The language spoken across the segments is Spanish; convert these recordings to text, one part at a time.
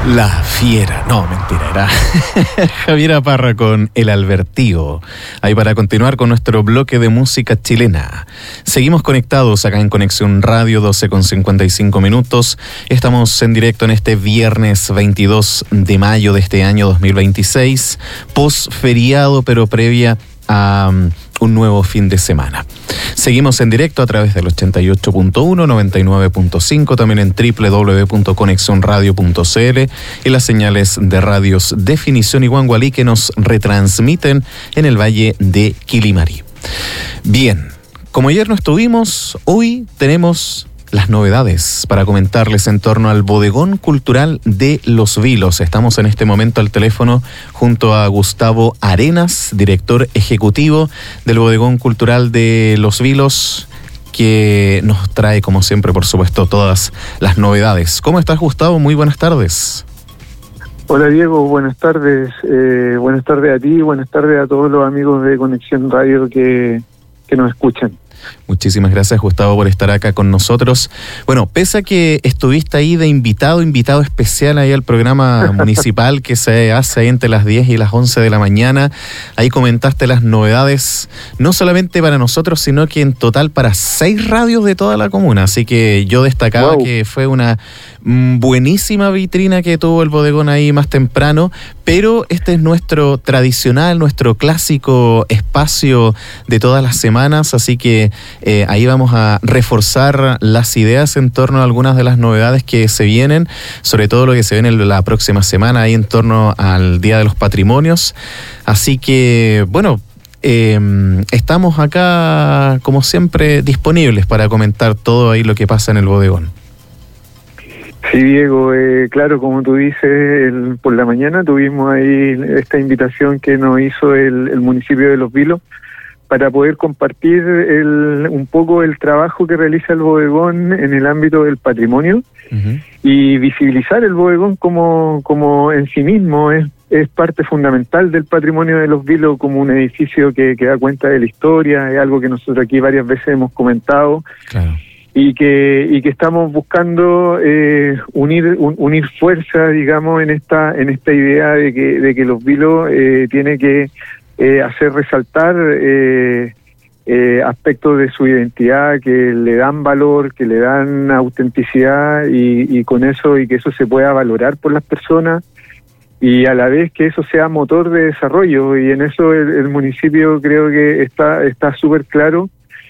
La Fiera, no, mentira, era Javiera Parra con El Albertío. Ahí para continuar con nuestro bloque de música chilena. Seguimos conectados acá en Conexión Radio, 12:55. Estamos en directo en este viernes 22 de mayo de este año 2026, post feriado, pero previa a un nuevo fin de semana. Seguimos en directo a través del 88.1, 99.5, también en www.conexionradio.cl y las señales de radios Definición y Guangualí que nos retransmiten en el Valle de Quilimarí. Bien, como ayer no estuvimos, hoy tenemos las novedades para comentarles en torno al Bodegón Cultural de Los Vilos. Estamos en este momento al teléfono junto a Gustavo Arenas, director ejecutivo del Bodegón Cultural de Los Vilos, que nos trae, como siempre, por supuesto, todas las novedades. ¿Cómo estás, Gustavo? Muy buenas tardes. Hola, Diego. Buenas tardes. Buenas tardes a ti, buenas tardes a todos los amigos de Conexión Radio que nos escuchan. Muchísimas gracias, Gustavo, por estar acá con nosotros. Bueno, pese a que estuviste ahí de invitado especial ahí al programa municipal que se hace ahí entre las 10 y las 11 de la mañana, ahí comentaste las novedades, no solamente para nosotros, sino que en total para 6 radios de toda la comuna. Así que yo destacaba que fue una buenísima vitrina que tuvo el bodegón ahí más temprano, pero este es nuestro tradicional, nuestro clásico espacio de todas las semanas, así que ahí vamos a reforzar las ideas en torno a algunas de las novedades que se vienen, sobre todo lo que se viene la próxima semana ahí en torno al Día de los Patrimonios. Así que, bueno, estamos acá, como siempre, disponibles para comentar todo ahí lo que pasa en el bodegón. Sí, Diego, claro, como tú dices, por la mañana tuvimos ahí esta invitación que nos hizo el municipio de Los Vilos para poder compartir un poco el trabajo que realiza el bodegón en el ámbito del patrimonio. Uh-huh. Y visibilizar el bodegón como en sí mismo es parte fundamental del patrimonio de Los Vilos, como un edificio que da cuenta de la historia, es algo que nosotros aquí varias veces hemos comentado. Claro. Y que estamos buscando unir fuerza, digamos, en esta idea de que Los Vilos tiene que hacer resaltar aspectos de su identidad que le dan valor, que le dan autenticidad y con eso, y que eso se pueda valorar por las personas y a la vez que eso sea motor de desarrollo, y en eso el municipio creo que está súper claro.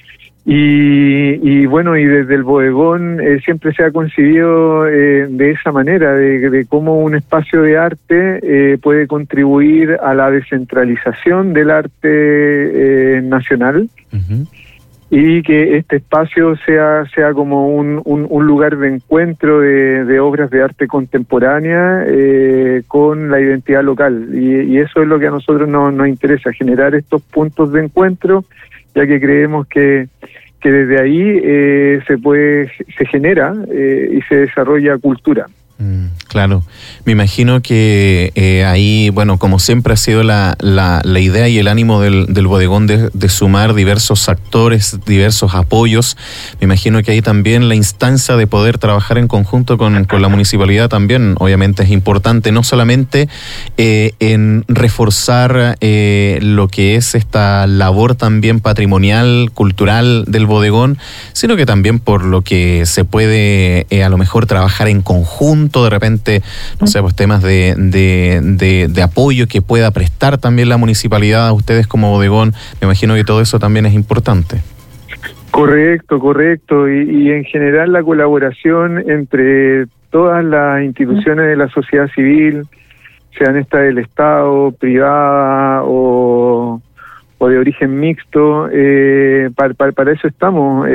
Y bueno, y desde el bodegón siempre se ha concibido de esa manera, de cómo un espacio de arte puede contribuir a la descentralización del arte nacional. Uh-huh. Y que este espacio sea como un lugar de encuentro de obras de arte contemporánea con la identidad local, y eso es lo que a nosotros nos interesa, generar estos puntos de encuentro, ya que creemos que desde ahí se genera y se desarrolla cultura. Claro, me imagino que ahí, bueno, como siempre ha sido la idea y el ánimo del bodegón de sumar diversos actores, diversos apoyos. Me imagino que ahí también la instancia de poder trabajar en conjunto con la municipalidad también obviamente es importante, no solamente en reforzar lo que es esta labor también patrimonial, cultural del bodegón, sino que también por lo que se puede a lo mejor trabajar en conjunto, de repente, no sé, pues temas de apoyo que pueda prestar también la municipalidad a ustedes como bodegón. Me imagino que todo eso también es importante. Correcto. Y en general la colaboración entre todas las instituciones de la sociedad civil, sean estas del Estado, privada o de origen mixto, para eso estamos.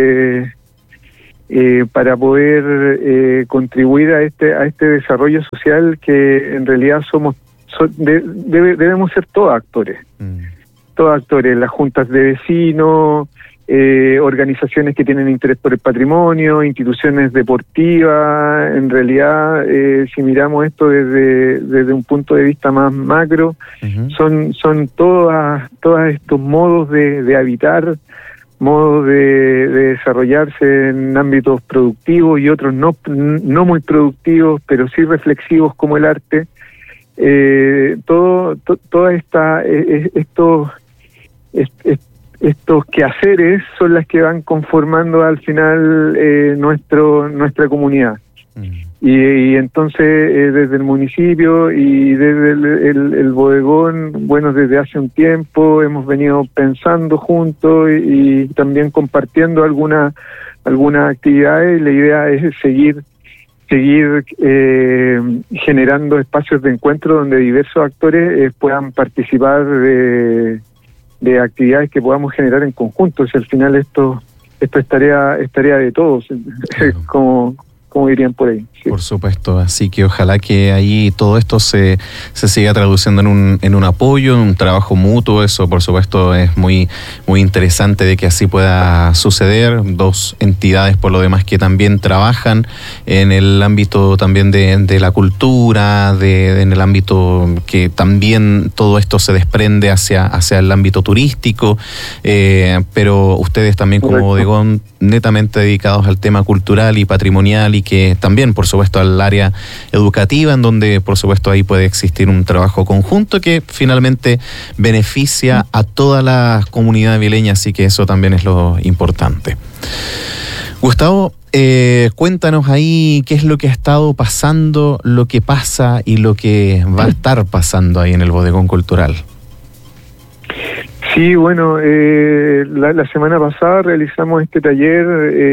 Para poder contribuir a este desarrollo social que en realidad debemos ser todos actores, las juntas de vecinos, organizaciones que tienen interés por el patrimonio, instituciones deportivas. En realidad, si miramos esto desde un punto de vista más macro, uh-huh, son todos estos modos de habitar modos de desarrollarse en ámbitos productivos y otros no muy productivos, pero sí reflexivos como el arte. Toda estos quehaceres son las que van conformando al final nuestra comunidad. Y entonces desde el municipio y desde el bodegón, bueno, desde hace un tiempo hemos venido pensando juntos y también compartiendo algunas actividades. La idea es seguir generando espacios de encuentro donde diversos actores puedan participar de actividades que podamos generar en conjunto. Si al final esto es tarea de todos, como dirían por ahí. Sí. Por supuesto, así que ojalá que ahí todo esto se siga traduciendo en un apoyo, en un trabajo mutuo. Eso por supuesto es muy interesante de que así pueda suceder. Dos entidades por lo demás que también trabajan en el ámbito también de la cultura, en el ámbito que también todo esto se desprende hacia el ámbito turístico, pero ustedes también como bodegón netamente dedicados al tema cultural y patrimonial, y que también, por supuesto, al área educativa, en donde, por supuesto, ahí puede existir un trabajo conjunto que finalmente beneficia a toda la comunidad vileña, así que eso también es lo importante. Gustavo, cuéntanos ahí qué es lo que ha estado pasando, lo que pasa y lo que va a estar pasando ahí en el Bodegón Cultural. Sí, bueno, la semana pasada realizamos este taller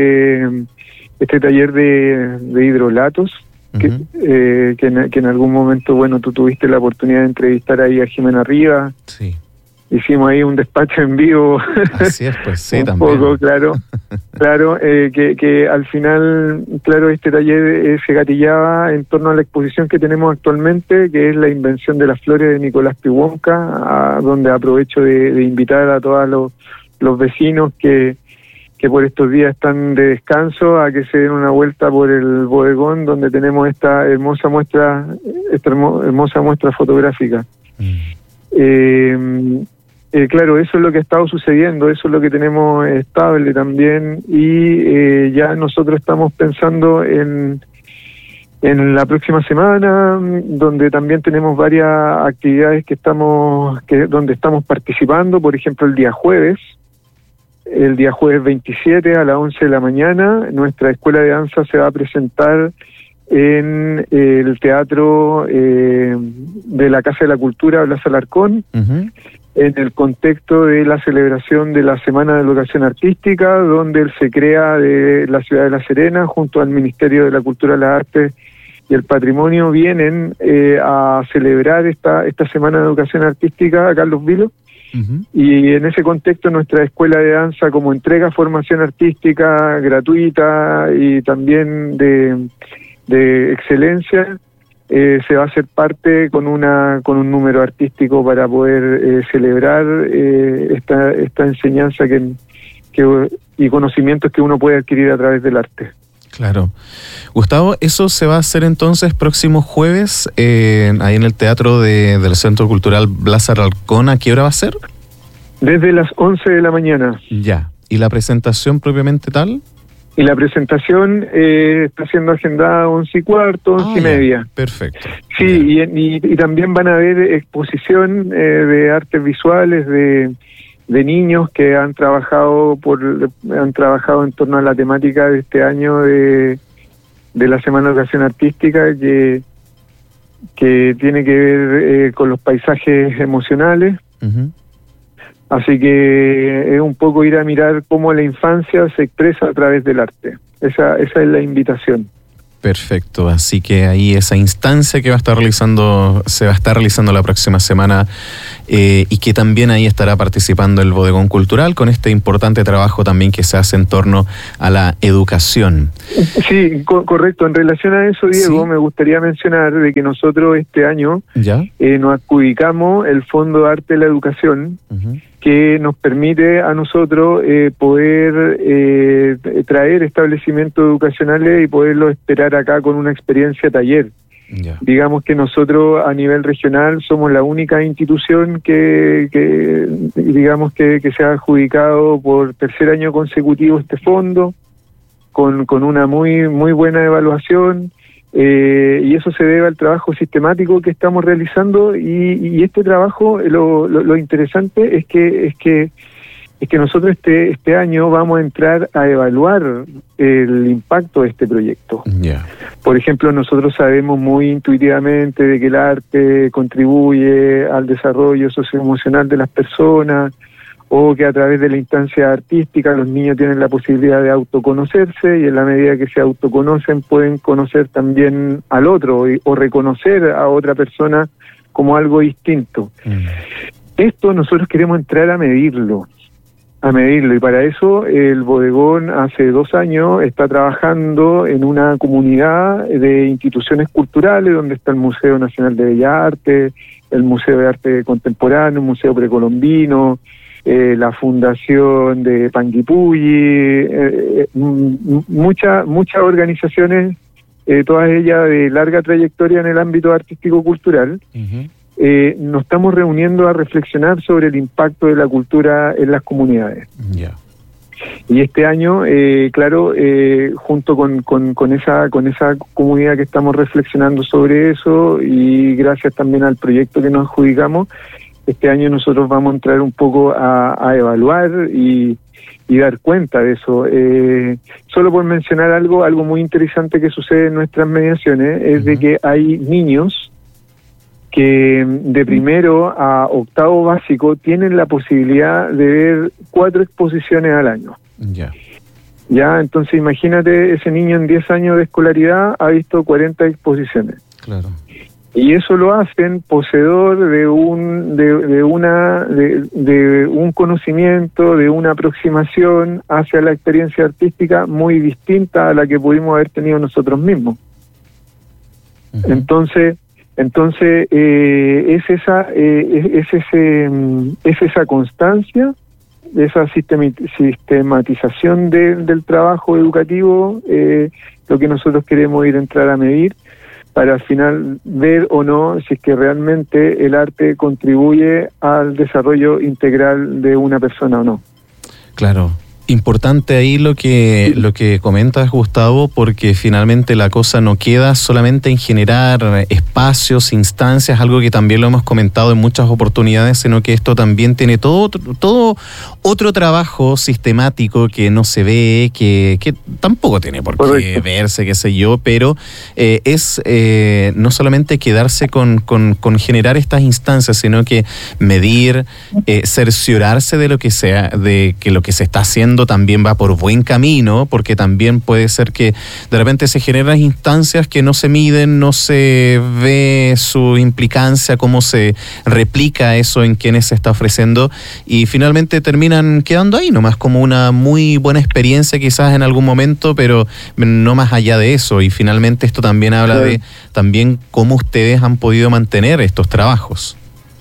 de hidrolatos, que en algún momento, bueno, tú tuviste la oportunidad de entrevistar ahí a Jimena Rivas. Sí. Hicimos ahí un despacho en vivo. Así es, pues sí, un también. Poco, claro, que al final, claro, este taller se gatillaba en torno a la exposición que tenemos actualmente, que es la invención de las flores de Nicolás Piwonka, donde aprovecho de invitar a todos los vecinos que por estos días están de descanso a que se den una vuelta por el bodegón, donde tenemos esta hermosa muestra fotográfica. Claro, eso es lo que ha estado sucediendo, eso es lo que tenemos estable también, y ya nosotros estamos pensando en la próxima semana, donde también tenemos varias actividades donde estamos participando. Por ejemplo, el día jueves 27 a las 11 de la mañana, nuestra escuela de danza se va a presentar en el teatro de la Casa de la Cultura Blas Alarcón, en el contexto de la celebración de la Semana de Educación Artística, donde él se crea de la ciudad de La Serena, junto al Ministerio de la Cultura, las Artes y el Patrimonio, vienen a celebrar esta Semana de Educación Artística a Carlos Vilo. Y en ese contexto nuestra escuela de danza, como entrega formación artística gratuita y también de excelencia, se va a hacer parte con un número artístico para poder celebrar esta enseñanza y conocimientos que uno puede adquirir a través del arte. Claro. Gustavo, eso se va a hacer entonces próximo jueves ahí en el teatro del Centro Cultural Blas Alarcón. ¿A qué hora va a ser? Desde las 11 de la mañana. Ya. ¿Y la presentación propiamente tal? Y la presentación está siendo agendada a 11:15, 11:30. Perfecto. Sí, y también van a haber exposición de artes visuales de niños que han trabajado en torno a la temática de este año de la Semana de Educación Artística, que tiene que ver con los paisajes emocionales. Así que es un poco ir a mirar cómo la infancia se expresa a través del arte. Esa es la invitación. Perfecto, así que ahí esa instancia que se va a estar realizando la próxima semana, y que también ahí estará participando el Bodegón Cultural con este importante trabajo también que se hace en torno a la educación. Sí, correcto. En relación a eso, Diego, ¿sí? Me gustaría mencionar de que nosotros este año nos adjudicamos el Fondo de Arte de la Educación, que nos permite a nosotros poder traer establecimientos educacionales y poderlos esperar acá con una experiencia taller. Yeah. Digamos que nosotros a nivel regional somos la única institución que digamos que se ha adjudicado por tercer año consecutivo este fondo, con una muy buena evaluación, y eso se debe al trabajo sistemático que estamos realizando, y este trabajo, lo interesante es que nosotros este año vamos a entrar a evaluar el impacto de este proyecto. Yeah. Por ejemplo, nosotros sabemos muy intuitivamente de que el arte contribuye al desarrollo socioemocional de las personas, o que a través de la instancia artística los niños tienen la posibilidad de autoconocerse, y en la medida que se autoconocen pueden conocer también al otro o reconocer a otra persona como algo distinto. Esto nosotros queremos entrar a medirlo, y para eso el bodegón hace 2 años está trabajando en una comunidad de instituciones culturales donde está el Museo Nacional de Bellas Artes, el Museo de Arte Contemporáneo, el Museo Precolombino, la Fundación de Panguipulli, muchas organizaciones, todas ellas de larga trayectoria en el ámbito artístico-cultural. Nos estamos reuniendo a reflexionar sobre el impacto de la cultura en las comunidades. Yeah. Y este año, claro, junto con esa comunidad que estamos reflexionando sobre eso, y gracias también al proyecto que nos adjudicamos, este año nosotros vamos a entrar un poco a evaluar y dar cuenta de eso. Solo por mencionar algo muy interesante que sucede en nuestras mediaciones, es de que hay niños que de primero a octavo básico tienen la posibilidad de ver 4 exposiciones al año. Yeah. Ya, entonces imagínate, ese niño en 10 años de escolaridad ha visto 40 exposiciones. Claro. Y eso lo hacen poseedor de un conocimiento, de una aproximación hacia la experiencia artística muy distinta a la que pudimos haber tenido nosotros mismos. Entonces es esa constancia, esa sistematización del trabajo educativo, lo que nosotros queremos entrar a medir, para al final ver o no si es que realmente el arte contribuye al desarrollo integral de una persona o no. Claro. Importante ahí lo que comentas, Gustavo, porque finalmente la cosa no queda solamente en generar espacios, instancias, algo que también lo hemos comentado en muchas oportunidades, sino que esto también tiene todo otro trabajo sistemático que no se ve, que tampoco tiene por qué verse, qué sé yo, pero es no solamente quedarse con generar estas instancias, sino que medir, cerciorarse de lo que lo que se está haciendo también va por buen camino, porque también puede ser que de repente se generan instancias que no se miden, no se ve su implicancia, cómo se replica eso en quienes se está ofreciendo, y finalmente terminan quedando ahí nomás como una muy buena experiencia quizás en algún momento, pero no más allá de eso. Y finalmente esto también habla de también cómo ustedes han podido mantener estos trabajos.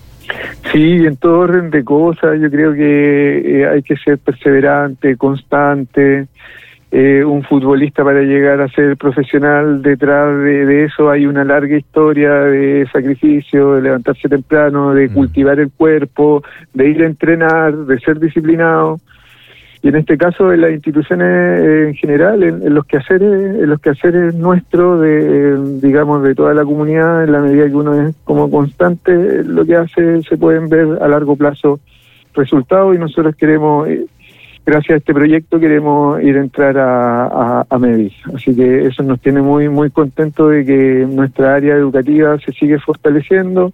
Sí, en todo orden de cosas, yo creo que hay que ser perseverante, constante. Un futbolista, para llegar a ser profesional, detrás de eso hay una larga historia de sacrificio, de levantarse temprano, de cultivar el cuerpo, de ir a entrenar, de ser disciplinado. Y en este caso, en las instituciones en general, en los quehaceres nuestros, digamos, de toda la comunidad, en la medida que uno es como constante, lo que hace, se pueden ver a largo plazo resultados, y nosotros queremos, gracias a este proyecto, queremos entrar a medir. Así que eso nos tiene muy contentos de que nuestra área educativa se sigue fortaleciendo,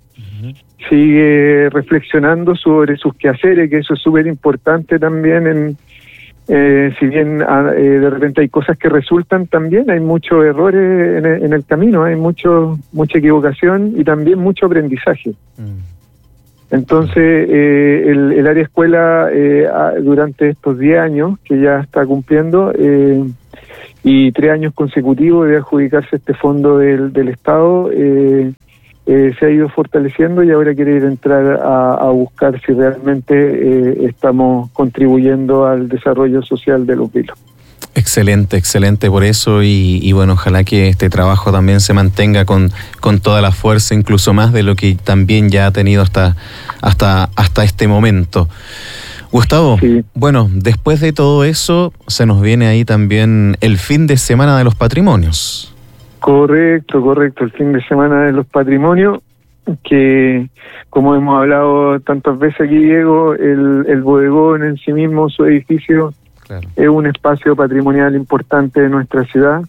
sigue reflexionando sobre sus quehaceres, que eso es súper importante también. Si bien de repente hay cosas que resultan, también hay muchos errores en el camino, hay mucha equivocación y también mucho aprendizaje. Entonces el área escuela, durante estos 10 años que ya está cumpliendo, y 3 años consecutivos de adjudicarse este fondo del Estado, se ha ido fortaleciendo, y ahora quiere entrar a buscar si realmente estamos contribuyendo al desarrollo social de los vilos. Excelente, excelente por eso y bueno, ojalá que este trabajo también se mantenga con toda la fuerza, incluso más de lo que también ya ha tenido hasta este momento. Gustavo, sí. Bueno, después de todo eso, se nos viene ahí también el fin de semana de los patrimonios. Correcto, el fin de semana de los patrimonios, que como hemos hablado tantas veces aquí, Diego, el bodegón en sí mismo, su edificio, claro, es un espacio patrimonial importante de nuestra ciudad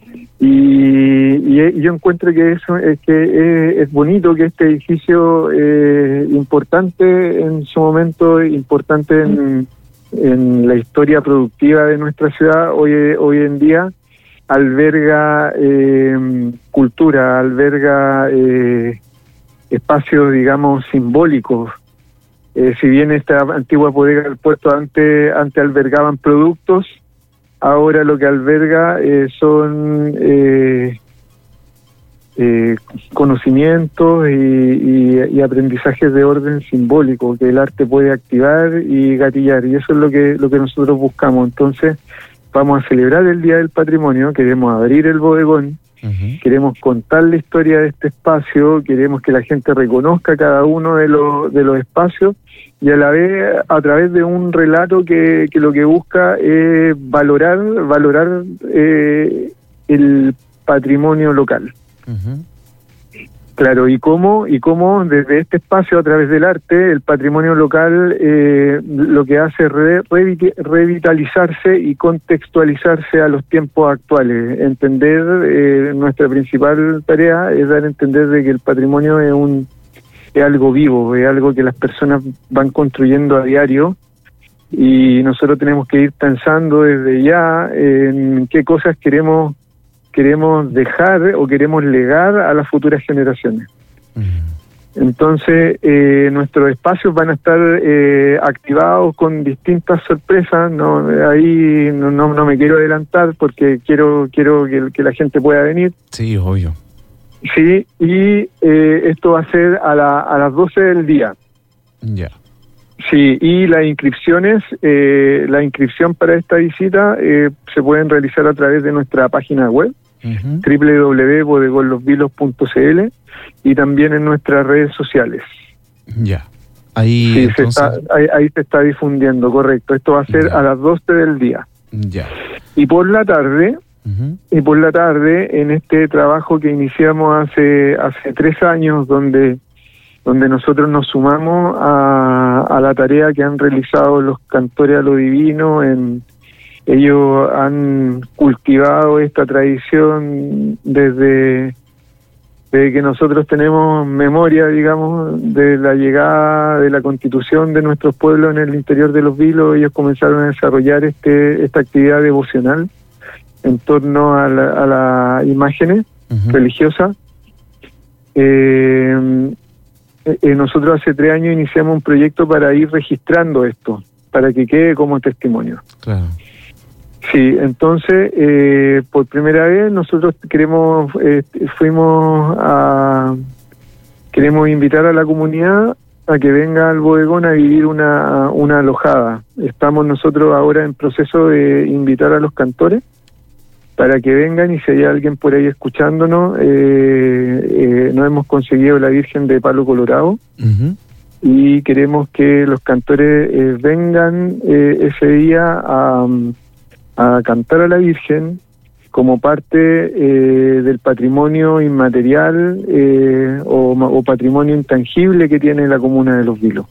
y yo encuentro que eso es bonito que este edificio importante en su momento, importante en la historia productiva de nuestra ciudad, hoy en día alberga cultura, alberga espacios, digamos, simbólicos. Si bien esta antigua bodega del puerto antes albergaban productos, ahora lo que alberga son conocimientos y aprendizajes de orden simbólico que el arte puede activar y gatillar, y eso es lo que nosotros buscamos. Entonces vamos a celebrar el Día del Patrimonio, queremos abrir el bodegón, queremos contar la historia de este espacio, queremos que la gente reconozca cada uno de los espacios y a la vez a través de un relato que lo que busca es valorar el patrimonio local. Claro, y cómo desde este espacio, a través del arte, el patrimonio local lo que hace es revitalizarse y contextualizarse a los tiempos actuales. Entender, nuestra principal tarea es dar a entender de que el patrimonio es algo vivo, es algo que las personas van construyendo a diario, y nosotros tenemos que ir pensando desde ya en qué cosas queremos dejar o queremos legar a las futuras generaciones. Entonces, nuestros espacios van a estar activados con distintas sorpresas. Ahí no me quiero adelantar porque quiero que la gente pueda venir. Sí, obvio. Sí, y esto va a ser a las 12 del día. Ya. Sí, y las inscripciones, la inscripción para esta visita se pueden realizar a través de nuestra página web, www.bodegonlosvilos.cl, y también en nuestras redes sociales. Ya. Ahí, sí, entonces... ahí se está difundiendo, correcto. Esto va a ser a las 12 del día. Ya. Y por la tarde, en este trabajo que iniciamos hace 3 años, donde nosotros nos sumamos a la tarea que han realizado los cantores a lo divino. Ellos han cultivado esta tradición desde que nosotros tenemos memoria, digamos, de la llegada de la constitución de nuestros pueblos en el interior de los Vilos. Ellos comenzaron a desarrollar esta actividad devocional en torno a las imágenes religiosas. Nosotros hace 3 años iniciamos un proyecto para ir registrando esto, para que quede como testimonio. Claro. Sí, entonces, por primera vez nosotros queremos invitar a la comunidad a que venga al bodegón a vivir una alojada. Estamos nosotros ahora en proceso de invitar a los cantores para que vengan, y si hay alguien por ahí escuchándonos, nos hemos conseguido la Virgen de Palo Colorado, y queremos que los cantores vengan ese día a cantar a la Virgen como parte del patrimonio inmaterial o patrimonio intangible que tiene la comuna de Los Vilos.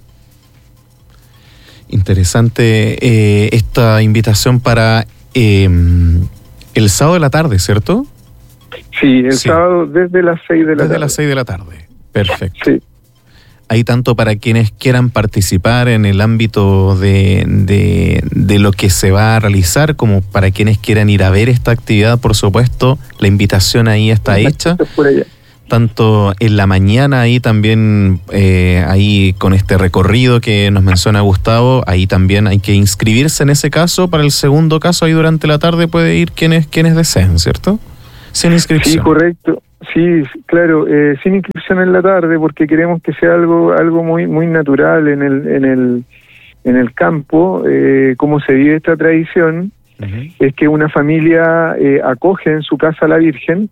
Interesante esta invitación para el sábado de la tarde, ¿cierto? Sí, el sábado desde las 6 de la tarde. Desde las 6 de la tarde, perfecto. Sí. Hay tanto para quienes quieran participar en el ámbito de lo que se va a realizar, como para quienes quieran ir a ver esta actividad, por supuesto. La invitación ahí está hecha. Tanto en la mañana, ahí también, ahí con este recorrido que nos menciona Gustavo, ahí también hay que inscribirse en ese caso. Para el segundo caso, ahí durante la tarde puede ir quienes deseen, ¿cierto? Sin inscripción. Sí, correcto. Sí, claro, sin inscripción en la tarde, porque queremos que sea algo muy natural en el campo, cómo se vive esta tradición, es que una familia acoge en su casa a la Virgen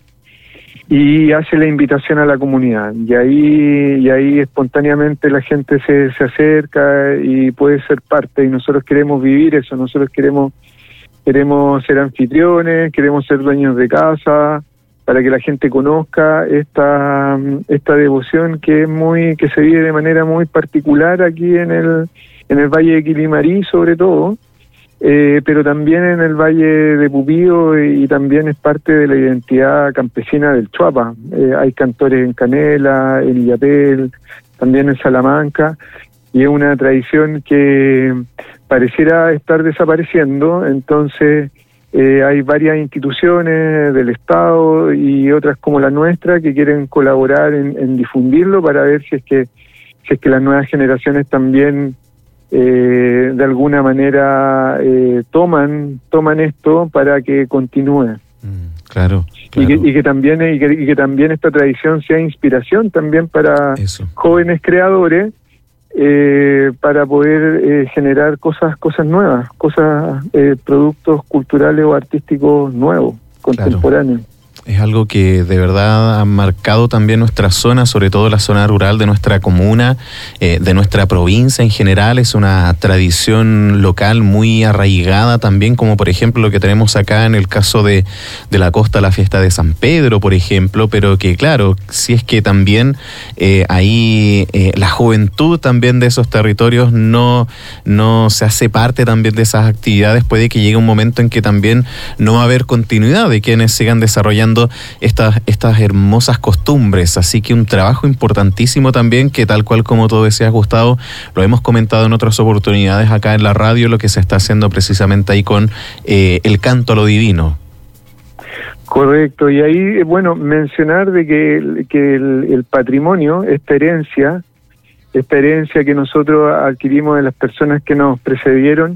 y hace la invitación a la comunidad, y ahí espontáneamente la gente se acerca y puede ser parte, y nosotros queremos vivir eso, nosotros queremos ser anfitriones, queremos ser dueños de casa, para que la gente conozca esta devoción que se vive de manera muy particular aquí en el Valle de Quilimarí, sobre todo, pero también en el Valle de Pupío, y también es parte de la identidad campesina del Chuapa. Hay cantores en Canela, en Illapel, también en Salamanca, y es una tradición que pareciera estar desapareciendo. Entonces hay varias instituciones del Estado y otras como la nuestra que quieren colaborar en difundirlo, para ver si es que las nuevas generaciones también de alguna manera toman esto para que continúe. Claro. Y que también esta tradición sea inspiración también para jóvenes creadores, para poder generar cosas nuevas, productos culturales o artísticos nuevos, contemporáneos. Es algo que de verdad ha marcado también nuestra zona, sobre todo la zona rural de nuestra comuna, de nuestra provincia en general. Es una tradición local muy arraigada también, como por ejemplo lo que tenemos acá en el caso de la costa, la fiesta de San Pedro, por ejemplo, pero que claro, si es que también ahí la juventud también de esos territorios no se hace parte también de esas actividades, puede que llegue un momento en que también no va a haber continuidad de quienes sigan desarrollando estas hermosas costumbres, así que un trabajo importantísimo también, que tal cual como tú decías, Gustavo, lo hemos comentado en otras oportunidades acá en la radio, lo que se está haciendo precisamente ahí con el canto a lo divino. Correcto, y ahí, bueno, mencionar de que el patrimonio, esta herencia que nosotros adquirimos de las personas que nos precedieron,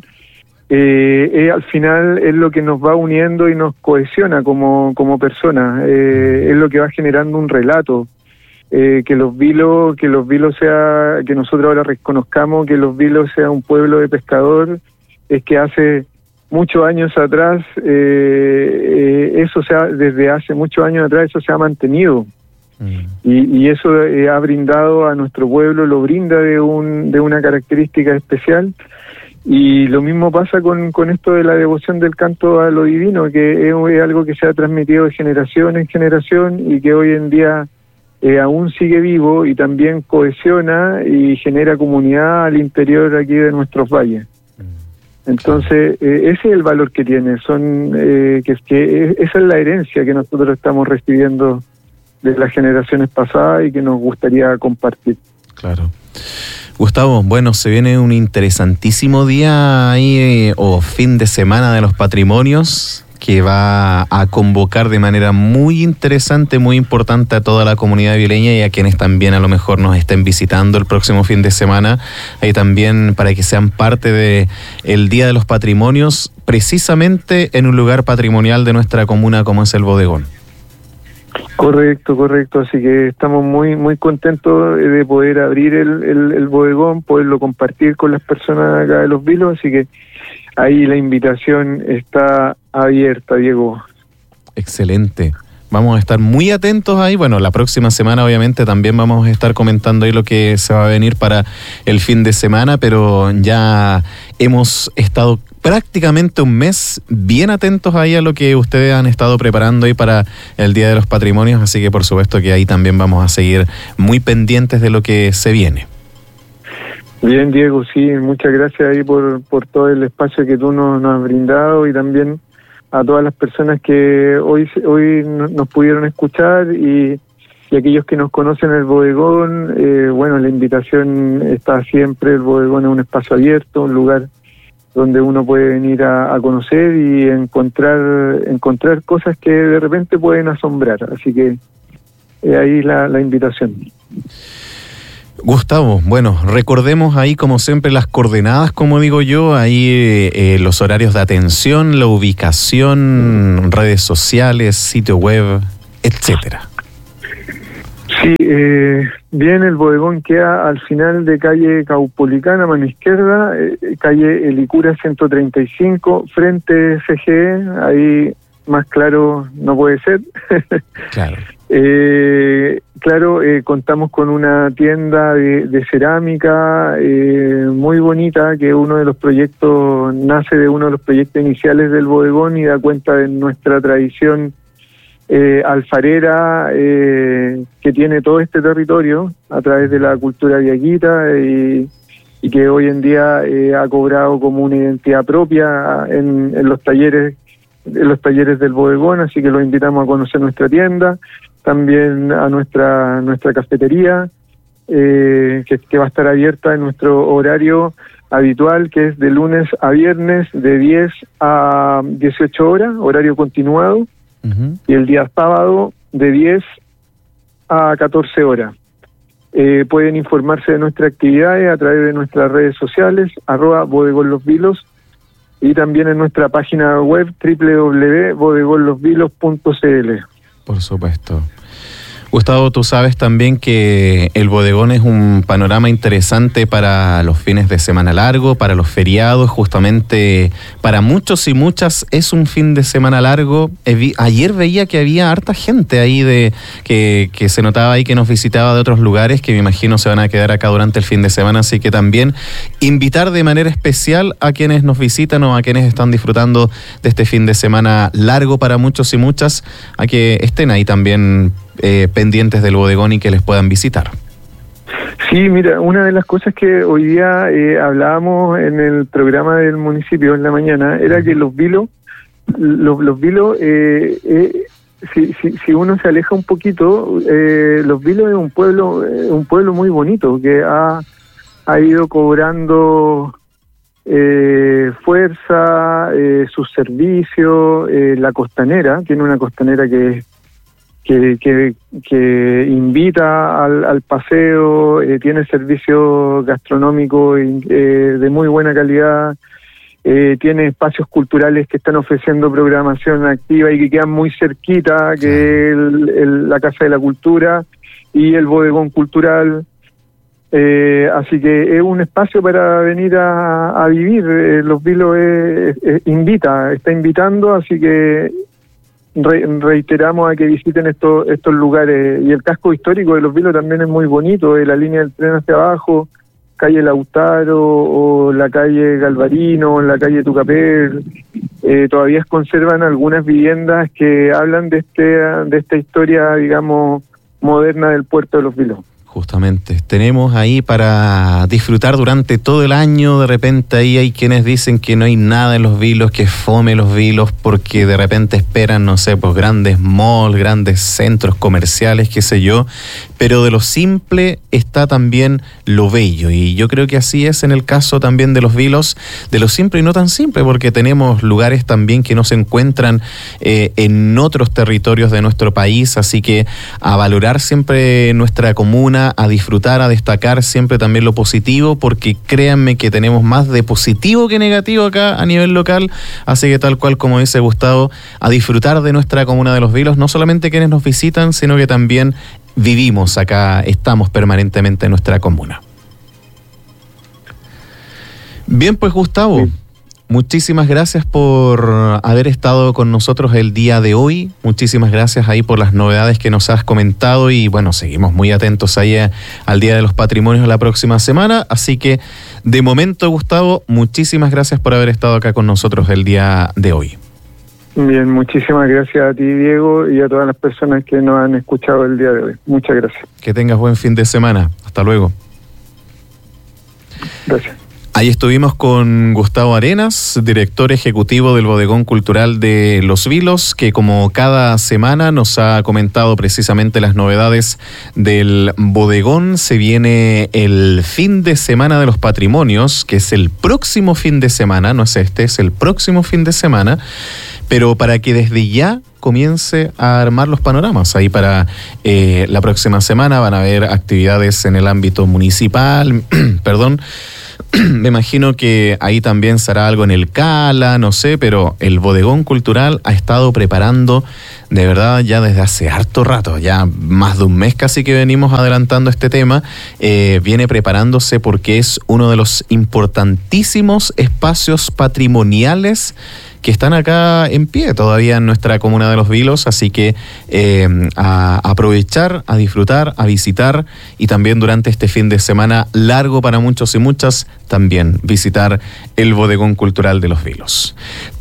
al final es lo que nos va uniendo y nos cohesiona como personas, es lo que va generando un relato, que Los Vilos sea, que nosotros ahora reconozcamos que Los Vilos sea un pueblo de pescador, es que hace muchos años atrás, desde hace muchos años atrás eso se ha mantenido, y eso ha brindado a nuestro pueblo, lo brinda de una característica especial. Y lo mismo pasa con esto de la devoción del canto a lo divino, que es algo que se ha transmitido de generación en generación y que hoy en día aún sigue vivo y también cohesiona y genera comunidad al interior aquí de nuestros valles. Entonces, ese es el valor que tiene, esa es la herencia que nosotros estamos recibiendo de las generaciones pasadas y que nos gustaría compartir. Claro. Gustavo, bueno, se viene un interesantísimo día ahí, o fin de semana de los patrimonios, que va a convocar de manera muy interesante, muy importante a toda la comunidad vileña y a quienes también a lo mejor nos estén visitando el próximo fin de semana, ahí también para que sean parte de el Día de los Patrimonios, precisamente en un lugar patrimonial de nuestra comuna como es el Bodegón. Correcto, así que estamos muy contentos de poder abrir el bodegón, poderlo compartir con las personas acá de Los Vilos, así que ahí la invitación está abierta, Diego. Excelente. Vamos a estar muy atentos ahí. Bueno, la próxima semana obviamente también vamos a estar comentando ahí lo que se va a venir para el fin de semana, pero ya hemos estado prácticamente un mes bien atentos ahí a lo que ustedes han estado preparando ahí para el Día de los Patrimonios, así que por supuesto que ahí también vamos a seguir muy pendientes de lo que se viene. Bien, Diego, sí, muchas gracias ahí por todo el espacio que tú nos has brindado, y también a todas las personas que hoy nos pudieron escuchar, y aquellos que nos conocen el bodegón, bueno, la invitación está siempre. El bodegón es un espacio abierto, un lugar donde uno puede venir a conocer y encontrar cosas que de repente pueden asombrar, así que ahí la invitación. Gustavo, bueno, recordemos ahí como siempre las coordenadas, como digo yo, ahí los horarios de atención, la ubicación, redes sociales, sitio web, etcétera. Sí, bien, el bodegón queda al final de calle Caupolicana, mano izquierda, calle Helicura 135, frente CGE, ahí más claro no puede ser. Claro. Contamos con una tienda de cerámica muy bonita, que uno de los proyectos nace de uno de los proyectos iniciales del bodegón y da cuenta de nuestra tradición alfarera que tiene todo este territorio a través de la cultura diaguita y que hoy en día ha cobrado como una identidad propia en los talleres del bodegón, así que los invitamos a conocer nuestra tienda, también a nuestra cafetería que va a estar abierta en nuestro horario habitual, que es de lunes a viernes de 10 a 18 horas, horario continuado. Y el día sábado de 10 a 14 horas. Pueden informarse de nuestras actividades a través de nuestras redes sociales, @bodegonlosvilos, y también en nuestra página web www.bodegonlosvilos.cl. Por supuesto. Gustavo, tú sabes también que el bodegón es un panorama interesante para los fines de semana largo, para los feriados, justamente para muchos y muchas es un fin de semana largo. Ayer veía que había harta gente ahí que se notaba ahí que nos visitaba de otros lugares, que me imagino se van a quedar acá durante el fin de semana, así que también invitar de manera especial a quienes nos visitan o a quienes están disfrutando de este fin de semana largo para muchos y muchas, a que estén ahí también pendientes del bodegón y que les puedan visitar. Sí, mira, una de las cosas que hoy día hablábamos en el programa del municipio en la mañana era que los vilos, si uno se aleja un poquito, Los Vilos es un pueblo muy bonito que ha ido cobrando fuerza, sus servicios. La costanera, tiene una costanera que invita al paseo, tiene servicios gastronómicos de muy buena calidad, tiene espacios culturales que están ofreciendo programación activa y que quedan muy cerquita, que es la Casa de la Cultura y el Bodegón Cultural. Así que es un espacio para venir a vivir. Los Vilos está invitando, así que reiteramos a que visiten estos lugares. Y el casco histórico de Los Vilos también es muy bonito, la línea del tren hacia abajo, calle Lautaro o la calle Galvarino, la calle Tucapel, todavía conservan algunas viviendas que hablan de esta historia, digamos, moderna del puerto de Los Vilos. Justamente, tenemos ahí para disfrutar durante todo el año. De repente ahí hay quienes dicen que no hay nada en Los Vilos, que fome Los Vilos, porque de repente esperan, no sé, pues grandes malls, grandes centros comerciales, qué sé yo, pero de lo simple está también lo bello, y yo creo que así es en el caso también de Los Vilos, de lo simple y no tan simple, porque tenemos lugares también que no se encuentran en otros territorios de nuestro país, así que a valorar siempre nuestra comuna, a disfrutar, a destacar siempre también lo positivo, porque créanme que tenemos más de positivo que negativo acá a nivel local, así que tal cual como dice Gustavo, a disfrutar de nuestra comuna de Los Vilos, no solamente quienes nos visitan, sino que también vivimos acá, estamos permanentemente en nuestra comuna. Bien, pues Gustavo, muchísimas gracias por haber estado con nosotros el día de hoy. Muchísimas gracias ahí por las novedades que nos has comentado y bueno, seguimos muy atentos ahí al Día de los Patrimonios la próxima semana. Así que de momento, Gustavo, muchísimas gracias por haber estado acá con nosotros el día de hoy. Bien, muchísimas gracias a ti, Diego, y a todas las personas que nos han escuchado el día de hoy. Muchas gracias. Que tengas buen fin de semana. Hasta luego. Gracias. Ahí estuvimos con Gustavo Arenas, director ejecutivo del Bodegón Cultural de Los Vilos, que como cada semana nos ha comentado precisamente las novedades del bodegón. Se viene el fin de semana de los patrimonios, que es el próximo fin de semana, no es es el próximo fin de semana, pero para que desde ya comience a armar los panoramas. Ahí para la próxima semana van a haber actividades en el ámbito municipal, Me imagino que ahí también será algo en el Cala, no sé, pero el Bodegón Cultural ha estado preparando de verdad ya desde hace harto rato, ya más de un mes casi que venimos adelantando este tema. Viene preparándose porque es uno de los importantísimos espacios patrimoniales que están acá en pie todavía en nuestra comuna de Los Vilos, así que a aprovechar, a disfrutar, a visitar, y también durante este fin de semana largo para muchos y muchas, también visitar el Bodegón Cultural de Los Vilos.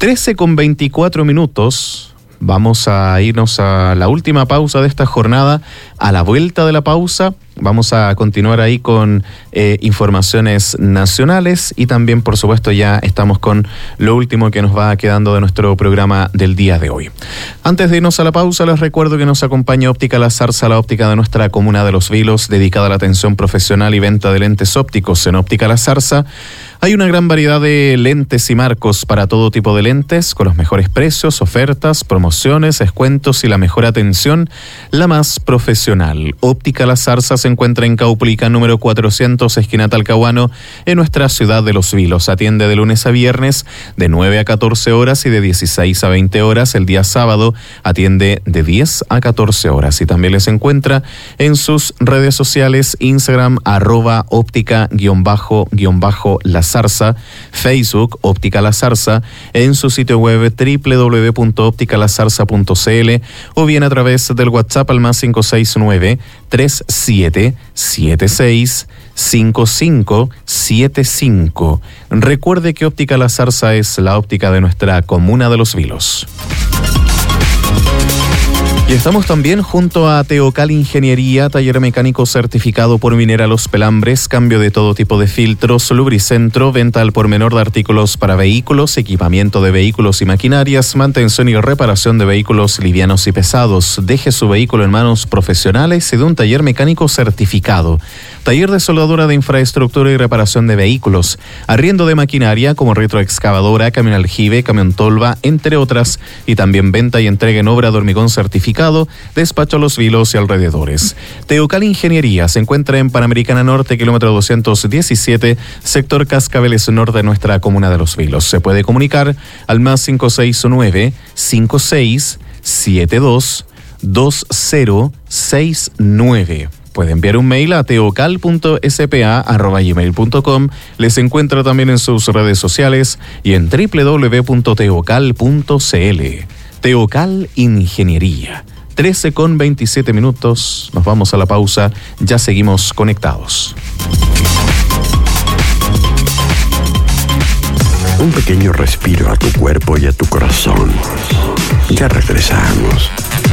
13:24. Vamos a irnos a la última pausa de esta jornada. A la vuelta de la pausa vamos a continuar ahí con informaciones nacionales, y también, por supuesto, ya estamos con lo último que nos va quedando de nuestro programa del día de hoy. Antes de irnos a la pausa, les recuerdo que nos acompaña Óptica La Zarza, la óptica de nuestra comuna de Los Vilos, dedicada a la atención profesional y venta de lentes ópticos. En Óptica La Zarza hay una gran variedad de lentes y marcos para todo tipo de lentes, con los mejores precios, ofertas, promociones, descuentos y la mejor atención, la más profesional. Óptica La Zarza se encuentra en Caupolicán número 400, esquina Talcahuano, en nuestra ciudad de Los Vilos. Atiende de lunes a viernes de 9 a 14 horas y de 16 a 20 horas. El día sábado atiende de 10 a 14 horas. Y también les encuentra en sus redes sociales, Instagram, @óptica_La Zarza, Facebook, Óptica La Zarza, en su sitio web www.opticalazarza.cl, o bien a través del WhatsApp al +569 3776 5575. Recuerde que Óptica La Zarza es la óptica de nuestra comuna de Los Vilos. Y estamos también junto a Teocal Ingeniería, taller mecánico certificado por Minera Los Pelambres, cambio de todo tipo de filtros, lubricentro, venta al por menor de artículos para vehículos, equipamiento de vehículos y maquinarias, mantención y reparación de vehículos livianos y pesados. Deje su vehículo en manos profesionales y de un taller mecánico certificado. Taller de soldadura de infraestructura y reparación de vehículos, arriendo de maquinaria como retroexcavadora, camión aljibe, camión tolva, entre otras, y también venta y entrega en obra de hormigón certificado, despacho a Los Vilos y alrededores. Teocal Ingeniería se encuentra en Panamericana Norte, kilómetro 217, sector Cascabeles Norte de nuestra comuna de Los Vilos. Se puede comunicar al +569 5672 2069. Puede enviar un mail a teocal.spa@gmail.com. Les encuentra también en sus redes sociales y en www.teocal.cl. Teocal Ingeniería. 13:27. Nos vamos a la pausa. Ya seguimos conectados. Un pequeño respiro a tu cuerpo y a tu corazón. Ya regresamos.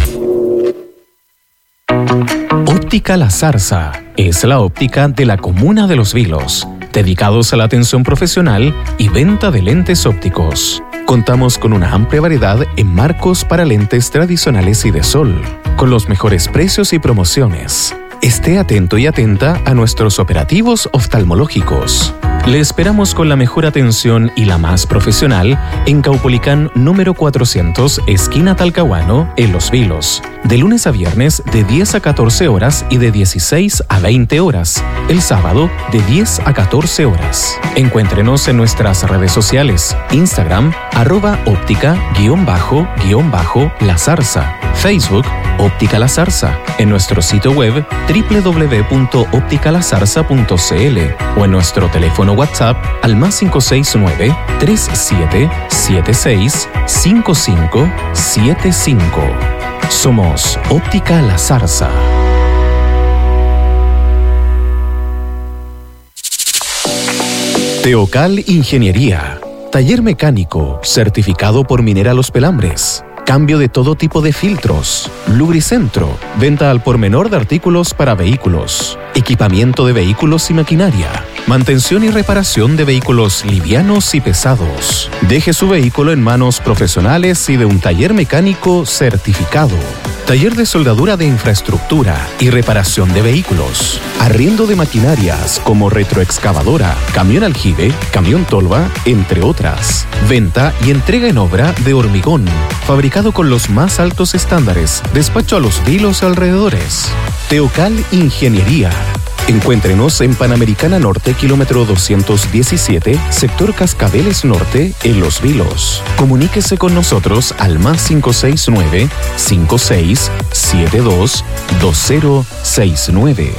Óptica La Zarza es la óptica de la comuna de Los Vilos, dedicados a la atención profesional y venta de lentes ópticos. Contamos con una amplia variedad en marcos para lentes tradicionales y de sol, con los mejores precios y promociones. Esté atento y atenta a nuestros operativos oftalmológicos. Le esperamos con la mejor atención y la más profesional en Caupolicán número 400, esquina Talcahuano, en Los Vilos. De lunes a viernes de 10 a 14 horas y de 16 a 20 horas. El sábado de 10 a 14 horas. Encuéntrenos en nuestras redes sociales. Instagram, @óptica_La Zarza. Facebook, Óptica La Zarza. En nuestro sitio web www.opticalazarza.cl o en nuestro teléfono WhatsApp al +569 3776 5575. Somos Óptica La Zarza. Teocal Ingeniería, taller mecánico certificado por Minera Los Pelambres. Cambio de todo tipo de filtros, lubricentro, venta al por menor de artículos para vehículos, equipamiento de vehículos y maquinaria, mantención y reparación de vehículos livianos y pesados. Deje su vehículo en manos profesionales y de un taller mecánico certificado. Taller de soldadura de infraestructura y reparación de vehículos. Arriendo de maquinarias como retroexcavadora, camión aljibe, camión tolva, entre otras. Venta y entrega en obra de hormigón, fabricado con los más altos estándares. Despacho a Los Vilos y alrededores. Teocal Ingeniería. Encuéntrenos en Panamericana Norte, kilómetro 217, sector Cascabeles Norte, en Los Vilos. Comuníquese con nosotros al +569 5672 2069.